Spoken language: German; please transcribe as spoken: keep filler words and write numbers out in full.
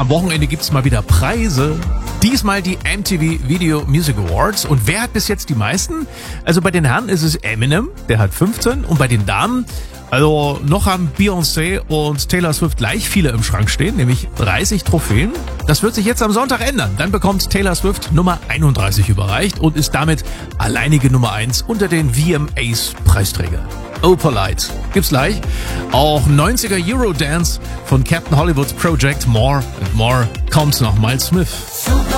am Wochenende gibt's mal wieder Preise. Diesmal die M T V Video Music Awards. Und wer hat bis jetzt die meisten? Also bei den Herren ist es Eminem, der hat fünfzehn. Und bei den Damen, also noch haben Beyoncé und Taylor Swift gleich viele im Schrank stehen, nämlich dreißig Trophäen. Das wird sich jetzt am Sonntag ändern. Dann bekommt Taylor Swift Nummer einunddreißig überreicht und ist damit alleinige Nummer eins unter den V M As Preisträgern. Oh Polite gibt's gleich. Auch neunziger Eurodance von Captain Hollywood's Project More and More kommt noch Miles Smith.